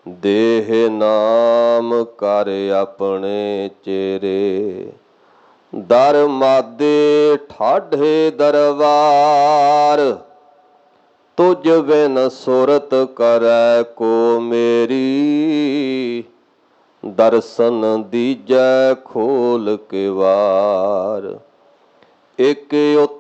ਦੇਹ ਨਾਮ ਕਰ ਆਪਣੇ ਚੇਰੇ। ਦਰ ਮਾਦੇ ਠਾਢੇ ਦਰਬਾਰ, ਤੁਝ ਬਿਨ ਸੁਰਤ ਕਰੈ ਕੋ ਮੇਰੀ। ਦਰਸ਼ਨ ਦੀਜੈ ਖੋਲ ਕੇ ਵਾਰ, ਇੱਕ